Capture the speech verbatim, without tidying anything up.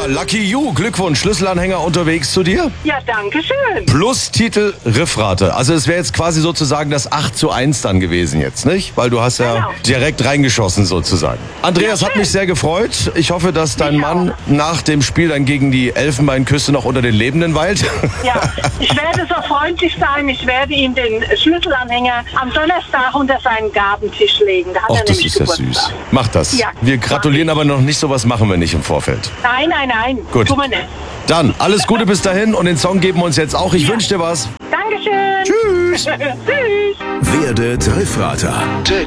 Lucky You, Glückwunsch, Schlüsselanhänger unterwegs zu dir. Ja, danke schön. Plus Titel Riffrate. Also es wäre jetzt quasi sozusagen das acht zu eins dann gewesen jetzt, nicht? Weil du hast ja Genau. direkt reingeschossen sozusagen. Andreas, Ja, hat schön. mich sehr gefreut. Ich hoffe, dass dein Mich Mann nach dem Spiel dann gegen die Elfenbeinküste noch unter den Lebenden weilt. Ja, ich werde so freundlich sein. Ich werde ihm den Schlüsselanhänger am Donnerstag unter seinen Gabentisch legen. Da hat Ach, er das nämlich ist ja Geburtstag. süß. Mach das. Ja, wir gratulieren aber noch nicht, sowas machen wir nicht im Vorfeld. Nein, nein, nein. Gut. Tun wir nicht. Dann, alles Gute bis dahin und den Song geben wir uns jetzt auch. Ich wünsche dir was. Dankeschön. Tschüss. Tschüss. Werde Triffrater. Täglich